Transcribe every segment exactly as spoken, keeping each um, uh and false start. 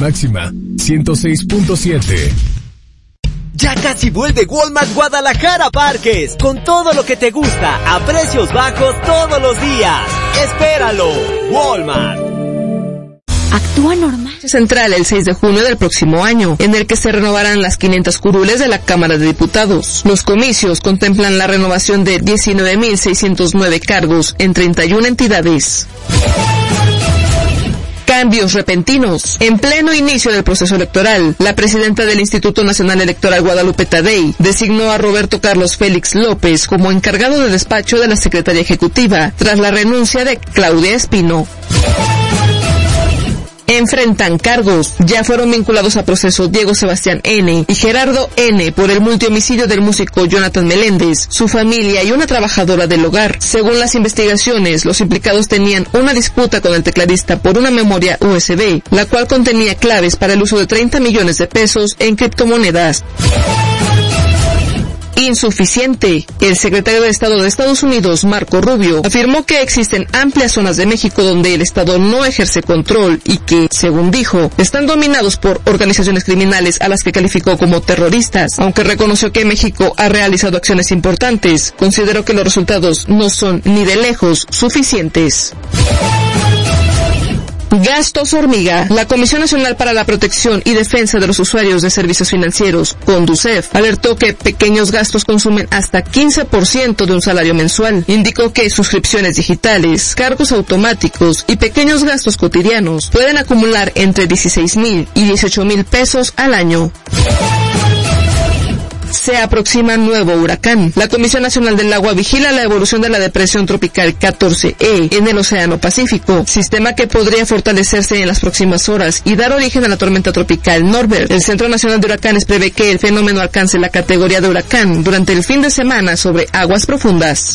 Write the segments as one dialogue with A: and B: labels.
A: Máxima ciento seis punto siete.
B: Ya casi vuelve Walmart Guadalajara Parques, con todo lo que te gusta, a precios bajos todos los días. ¡Espéralo! Walmart.
C: Actúa normal.
D: Central el seis de junio del próximo año, en el que se renovarán las quinientas curules de la Cámara de Diputados. Los comicios contemplan la renovación de diecinueve mil seiscientos nueve cargos en treinta y una entidades. Cambios repentinos. En pleno inicio del proceso electoral, la presidenta del Instituto Nacional Electoral, Guadalupe Tadei, designó a Roberto Carlos Félix López como encargado de despacho de la Secretaría Ejecutiva, tras la renuncia de Claudia Espino. Enfrentan cargos. Ya fueron vinculados a proceso Diego Sebastián N. y Gerardo N. por el multihomicidio del músico Jonathan Meléndez, su familia y una trabajadora del hogar. Según las investigaciones, los implicados tenían una disputa con el tecladista por una memoria U S B, la cual contenía claves para el uso de treinta millones de pesos en criptomonedas. Insuficiente. El secretario de Estado de Estados Unidos, Marco Rubio, afirmó que existen amplias zonas de México donde el Estado no ejerce control y que, según dijo, están dominados por organizaciones criminales a las que calificó como terroristas. Aunque reconoció que México ha realizado acciones importantes, consideró que los resultados no son ni de lejos suficientes. Gastos hormiga. La Comisión Nacional para la Protección y Defensa de los Usuarios de Servicios Financieros, Conducef, alertó que pequeños gastos consumen hasta quince por ciento de un salario mensual. Indicó que suscripciones digitales, cargos automáticos y pequeños gastos cotidianos pueden acumular entre dieciséis mil y dieciocho mil pesos al año. Se aproxima nuevo huracán. La Comisión Nacional del Agua vigila la evolución de la depresión tropical catorce E en el Océano Pacífico, sistema que podría fortalecerse en las próximas horas y dar origen a la tormenta tropical Norbert. El Centro Nacional de Huracanes prevé que el fenómeno alcance la categoría de huracán durante el fin de semana sobre aguas profundas.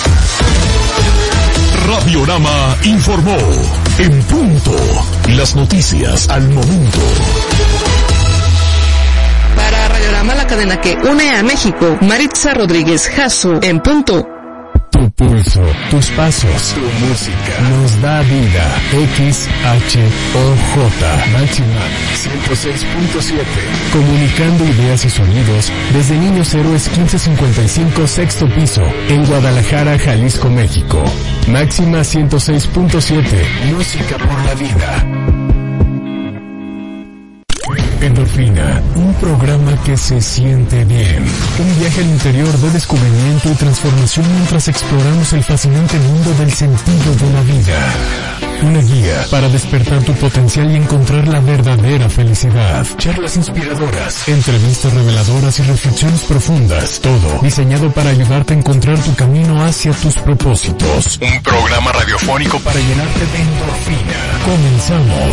A: Radiorama informó en punto. Las noticias al momento.
D: Para Radiorama, la cadena que une a México, Maritza Rodríguez Jasso, en punto.
A: Tu pulso, tus pasos, tu música nos da vida. X H O J Máxima ciento seis punto siete. Comunicando ideas y sonidos desde Niños Héroes quince cincuenta y cinco, sexto piso, en Guadalajara, Jalisco, México. Máxima ciento seis punto siete. Música por la vida. Endorfina, un programa que se siente bien. Un viaje al interior de descubrimiento y transformación mientras exploramos el fascinante mundo del sentido de la vida. Una guía para despertar tu potencial y encontrar la verdadera felicidad. Charlas inspiradoras, entrevistas reveladoras y reflexiones profundas. Todo diseñado para ayudarte a encontrar tu camino hacia tus propósitos. Un programa radiofónico para llenarte de endorfina. Comenzamos.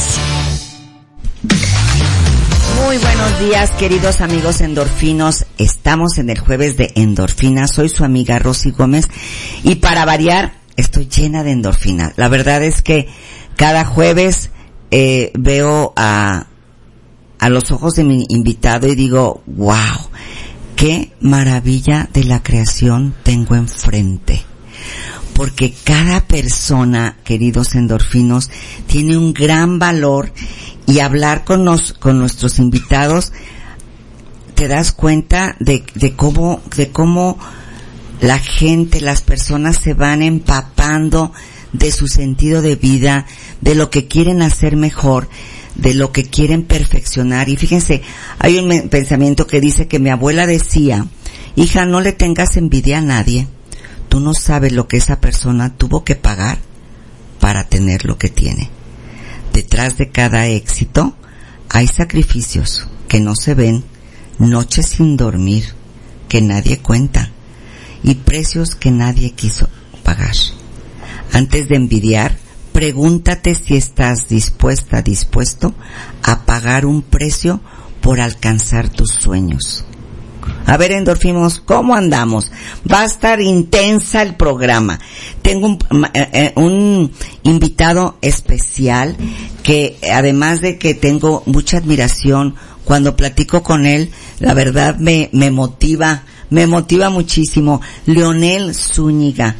E: Muy buenos días, queridos amigos endorfinos. Estamos en el jueves de endorfina. Soy su amiga Rosy Gómez y para variar estoy llena de endorfina. La verdad es que cada jueves eh, veo a a los ojos de mi invitado y digo, wow, qué maravilla de la creación tengo enfrente. Porque cada persona, queridos endorfinos, tiene un gran valor. Y hablar con nos, con nuestros invitados, te das cuenta de, de cómo, de cómo la gente, las personas se van empapando de su sentido de vida, de lo que quieren hacer mejor, de lo que quieren perfeccionar. Y fíjense, hay un pensamiento que dice que mi abuela decía, hija, no le tengas envidia a nadie. Tú no sabes lo que esa persona tuvo que pagar para tener lo que tiene. Detrás de cada éxito hay sacrificios que no se ven, noches sin dormir que nadie cuenta y precios que nadie quiso pagar. Antes de envidiar, pregúntate si estás dispuesta, dispuesto a pagar un precio por alcanzar tus sueños. A ver, endorfinos, ¿cómo andamos? Va a estar intensa el programa. Tengo un, eh, un invitado especial que, además de que tengo mucha admiración, cuando platico con él, la verdad me, me motiva, me motiva muchísimo. Leonel Zúñiga.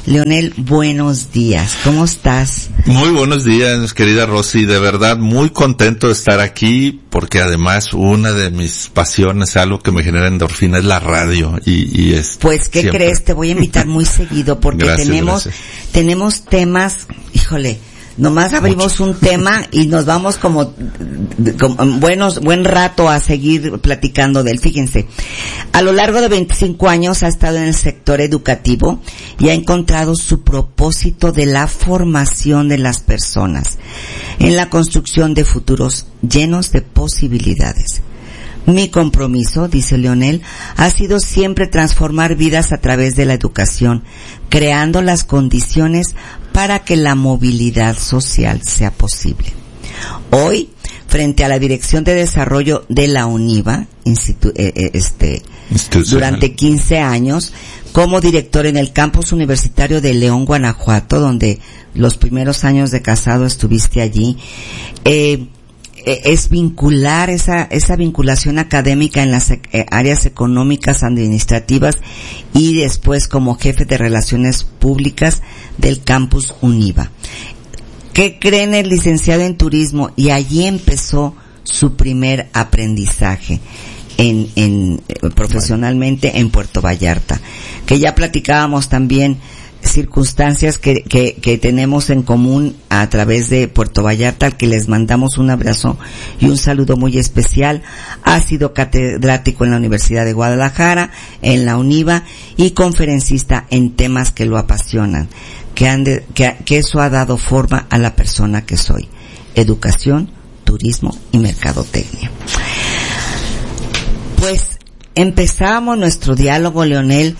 E: Leonel, buenos días. ¿Cómo estás?
F: Muy buenos días, querida Rosy. De verdad, muy contento de estar aquí, porque además una de mis pasiones, algo que me genera endorfina, es la radio. Y, y es
E: Pues, ¿qué
F: siempre.
E: crees? Te voy a invitar muy seguido, porque
F: Gracias,
E: tenemos,
F: gracias.
E: tenemos temas, híjole, nomás abrimos un tema y nos vamos como, como buenos, buen rato a seguir platicando de él. Fíjense, a lo largo de veinticinco años ha estado en el sector educativo y ha encontrado su propósito de la formación de las personas en la construcción de futuros llenos de posibilidades. Mi compromiso, dice Leonel, ha sido siempre transformar vidas a través de la educación, creando las condiciones para que la movilidad social sea posible. Hoy, frente a la Dirección de Desarrollo de la UNIVA, institu- eh, este, durante quince años, como director en el campus universitario de León, Guanajuato, donde los primeros años de casado estuviste allí, eh, es vincular esa esa vinculación académica en las eh, áreas económicas, administrativas, y después como jefe de relaciones públicas del campus UNIVA. ¿Qué creen? El licenciado en turismo, y allí empezó su primer aprendizaje en en eh, profesionalmente en Puerto Vallarta, que ya platicábamos también circunstancias que, que, que tenemos en común a través de Puerto Vallarta, al que les mandamos un abrazo y un saludo muy especial. Ha sido catedrático en la Universidad de Guadalajara, en la UNIVA, y conferencista en temas que lo apasionan, que, han de, que, que eso ha dado forma a la persona que soy: educación, turismo y mercadotecnia. Pues empezamos nuestro diálogo, Leonel,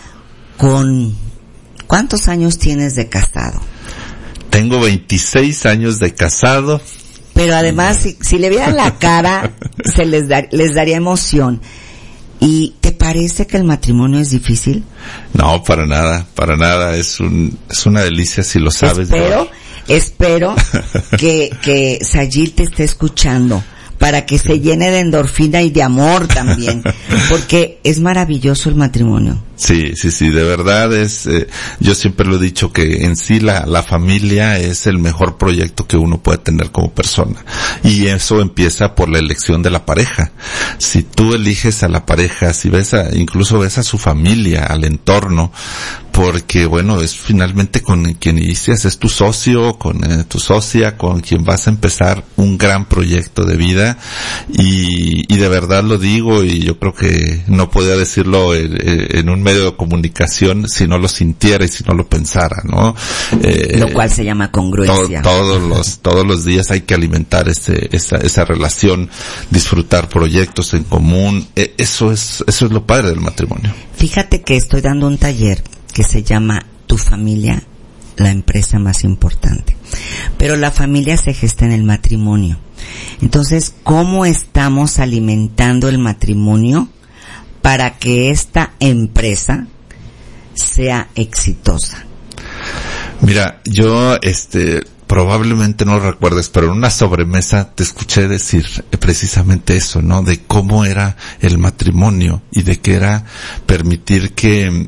E: con ¿cuántos años tienes de casado?
F: Tengo veintiséis años de casado.
E: Pero además, si, si le vieran la cara, se les, da, les daría emoción. ¿Y te parece que el matrimonio es difícil?
F: No, para nada, para nada. Es un, es una delicia si lo sabes.
E: Espero,
F: ¿no?
E: espero que, que Sayil te esté escuchando, para que se llene de endorfina y de amor también, porque es maravilloso el matrimonio.
F: Sí, sí, sí, de verdad es, eh, yo siempre lo he dicho que en sí la, la familia es el mejor proyecto que uno puede tener como persona. Y eso empieza por la elección de la pareja. Si tú eliges a la pareja, si ves a, incluso ves a su familia, al entorno, porque bueno, es finalmente con quien inicias, es tu socio, con eh, tu socia, con quien vas a empezar un gran proyecto de vida. Y, y de verdad lo digo, y yo creo que no podía decirlo en, en un medio de comunicación si no lo sintiera y si no lo pensara, ¿no? Eh,
E: lo cual se llama congruencia.
F: To, todos los todos los días hay que alimentar ese esa esa relación, disfrutar proyectos en común. Eh, eso es eso es lo padre del matrimonio.
E: Fíjate que estoy dando un taller que se llama Tu familia, la empresa más importante. Pero la familia se gesta en el matrimonio. Entonces, ¿cómo estamos alimentando el matrimonio para que esta empresa sea exitosa?
F: Mira, yo, este, probablemente no lo recuerdes, pero en una sobremesa te escuché decir precisamente eso, ¿no? De cómo era el matrimonio y de que era permitir que,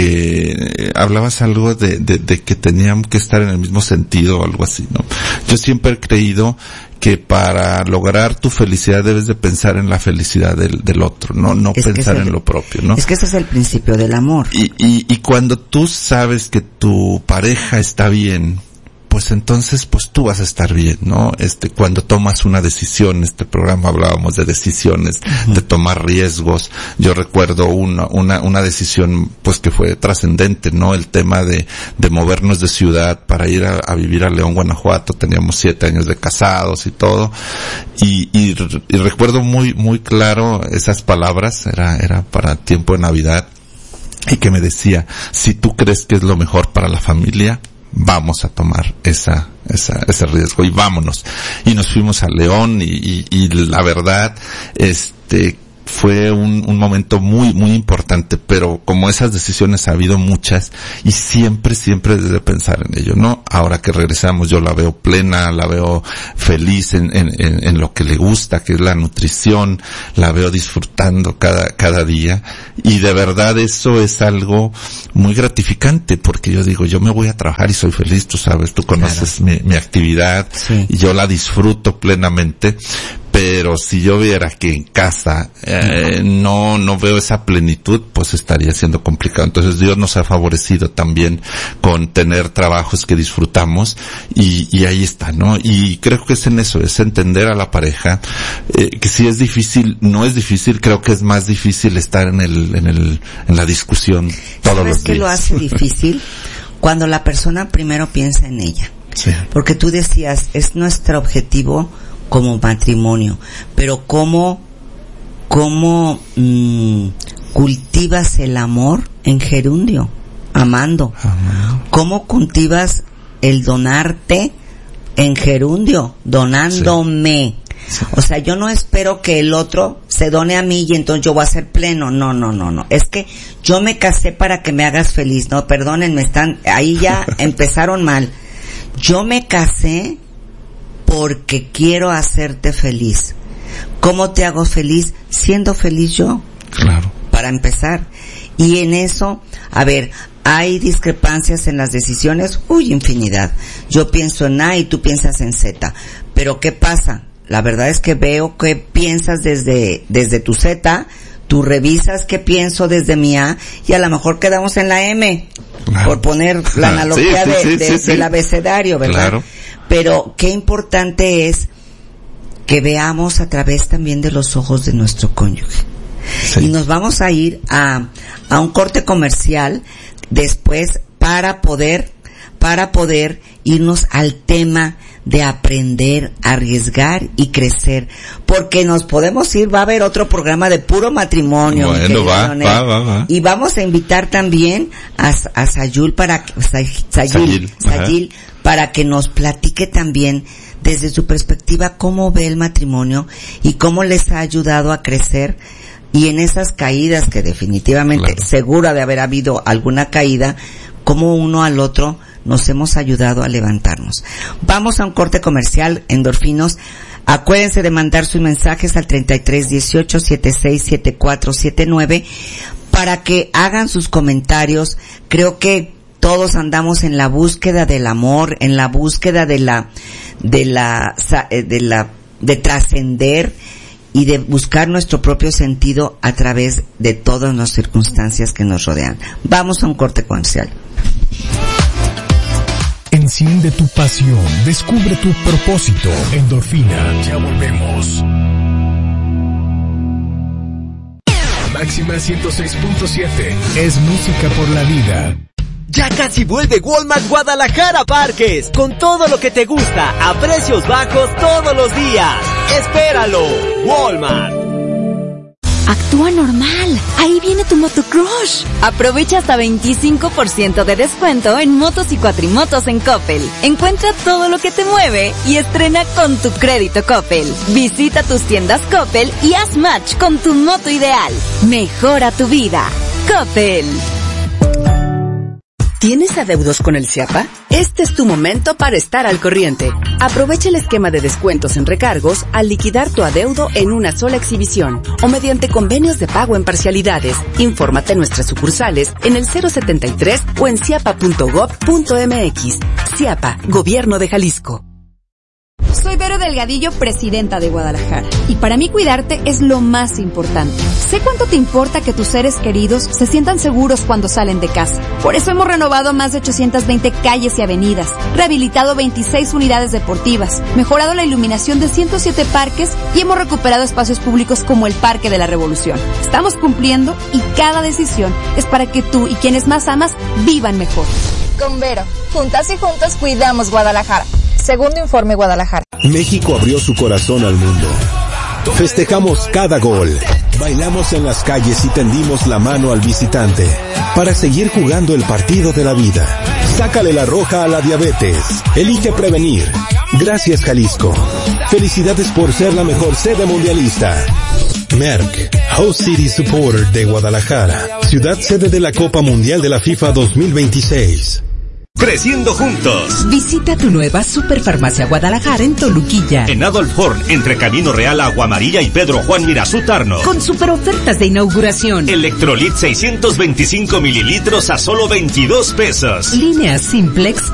F: que hablabas algo de, de, de que tenían que estar en el mismo sentido o algo así, ¿no? Yo siempre he creído que para lograr tu felicidad debes de pensar en la felicidad del, del otro, no, no pensar en lo propio, ¿no?
E: Es que ese es el principio del amor.
F: Y, y, y cuando tú sabes que tu pareja está bien, pues entonces pues tú vas a estar bien, ¿no? Este, cuando tomas una decisión, en este programa hablábamos de decisiones, uh-huh. de tomar riesgos. Yo recuerdo una, una, una decisión pues que fue trascendente, ¿no? El tema de, de movernos de ciudad para ir a, a vivir a León, Guanajuato. Teníamos siete años de casados y todo. Y, y, y recuerdo muy, muy claro esas palabras, era, era para tiempo de Navidad, y que me decía, si tú crees que es lo mejor para la familia, vamos a tomar esa, esa, ese riesgo y vámonos. Y nos fuimos a León y, y, y la verdad, este, fue un, un momento muy, muy importante, pero como esas decisiones ha habido muchas, y siempre, siempre desde pensar en ello, ¿no? Ahora que regresamos yo la veo plena, la veo feliz en, en, en, en lo que le gusta, que es la nutrición, la veo disfrutando cada, cada día, y de verdad eso es algo muy gratificante, porque yo digo, yo me voy a trabajar y soy feliz, tú sabes, tú conoces claro. mi, mi actividad, sí. y yo la disfruto plenamente. Pero si yo viera que en casa eh, no no veo esa plenitud, pues estaría siendo complicado. Entonces Dios nos ha favorecido también con tener trabajos que disfrutamos, y, y ahí está, ¿no? Y creo que es en eso, es entender a la pareja, eh, que si es difícil, no es difícil, creo que es más difícil estar en el en el en la discusión todos los días.
E: ¿Sabes qué lo hace difícil? Cuando la persona primero piensa en ella. Sí. Porque tú decías, es nuestro objetivo como matrimonio, pero cómo cómo mmm, cultivas el amor en gerundio, amando. Amén. Cómo cultivas el donarte en gerundio, donándome. Sí. Sí. O sea, yo no espero que el otro se done a mí y entonces yo voy a ser pleno. No, no, no, no. Es que yo me casé para que me hagas feliz. No, perdónenme, están ahí ya empezaron mal. Yo me casé porque quiero hacerte feliz. ¿Cómo te hago feliz? Siendo feliz yo.
F: Claro.
E: Para empezar. Y en eso, a ver, hay discrepancias en las decisiones, uy, infinidad. Yo pienso en A y tú piensas en Z. Pero ¿qué pasa? La verdad es que veo que piensas desde, desde tu Z, tú revisas qué pienso desde mi A, y a lo mejor quedamos en la M. Claro. Por poner la analogía sí, sí, de, sí, de, sí, del sí. abecedario, ¿verdad? Claro. Pero qué importante es que veamos a través también de los ojos de nuestro cónyuge. Sí. Y nos vamos a ir a, a un corte comercial después para poder, para poder irnos al tema de aprender, arriesgar y crecer. Porque nos podemos ir, va a haber otro programa de puro matrimonio.
F: Bueno, va, va, va, va.
E: Y vamos a invitar también a, a Sayul para, Sayil, Sayil, Sayil para que nos platique también desde su perspectiva cómo ve el matrimonio y cómo les ha ayudado a crecer. Y en esas caídas, que definitivamente, claro. segura de haber habido alguna caída, cómo uno al otro nos hemos ayudado a levantarnos. Vamos a un corte comercial, endorfinos. Acuérdense de mandar sus mensajes al treinta y tres dieciocho setenta y seis setenta y cuatro setenta y nueve para que hagan sus comentarios. Creo que todos andamos en la búsqueda del amor, en la búsqueda de la, de la, de la, de trascender y de buscar nuestro propio sentido a través de todas las circunstancias que nos rodean. Vamos a un corte comercial.
A: Enciende tu pasión, descubre tu propósito. Endorfina, ya volvemos. Máxima ciento seis punto siete es música por la vida.
B: Ya casi vuelve Walmart Guadalajara Parques, con todo lo que te gusta a precios bajos todos los días. ¡Espéralo! Walmart.
C: Actúa normal. Ahí viene tu motocrush.
G: Aprovecha hasta veinticinco por ciento de descuento en motos y cuatrimotos en Coppel. Encuentra todo lo que te mueve y estrena con tu crédito Coppel. Visita tus tiendas Coppel y haz match con tu moto ideal. Mejora tu vida. Coppel.
H: ¿Tienes adeudos con el CIAPA? Este es tu momento para estar al corriente. Aprovecha el esquema de descuentos en recargos al liquidar tu adeudo en una sola exhibición o mediante convenios de pago en parcialidades. Infórmate en nuestras sucursales en el cero setenta y tres o en ciapa punto gob punto mx. CIAPA, Gobierno de Jalisco.
I: Soy Vero Delgadillo, presidenta de Guadalajara. Y para mí cuidarte es lo más importante. Sé cuánto te importa que tus seres queridos se sientan seguros cuando salen de casa. Por eso hemos renovado más de ochocientas veinte calles y avenidas, rehabilitado veintiséis unidades deportivas, mejorado la iluminación de ciento siete parques y hemos recuperado espacios públicos como el Parque de la Revolución. Estamos cumpliendo y cada decisión es para que tú y quienes más amas vivan mejor.
J: Con Vero, juntas y juntos cuidamos Guadalajara. Segundo informe Guadalajara.
K: México abrió su corazón al mundo. Festejamos cada gol. Bailamos en las calles y tendimos la mano al visitante para seguir jugando el partido de la vida. Sácale la roja a la diabetes. Elige prevenir. Gracias, Jalisco. Felicidades por ser la mejor sede mundialista. Merck, Host City Supporter de Guadalajara, ciudad sede de la Copa Mundial de la FIFA dos mil veintiséis.
L: Creciendo juntos.
M: Visita tu nueva Superfarmacia Guadalajara en Toluquilla.
L: En Adolf Horn, entre Camino Real, Agua Amarilla y Pedro Juan Mirazú Tarno.
M: Con super ofertas de inauguración.
L: Electrolit seiscientos veinticinco mililitros a solo veintidós pesos.
M: Línea Simplex